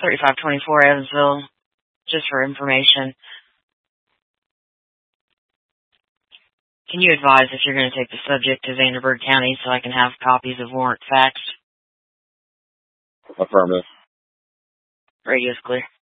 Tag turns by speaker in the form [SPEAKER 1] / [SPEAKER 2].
[SPEAKER 1] 3524 Evansville, just for information. Can you advise if you're going to take the subject to Vanderburgh County so I can have copies of warrant faxed?
[SPEAKER 2] Affirmative.
[SPEAKER 1] Radio's clear.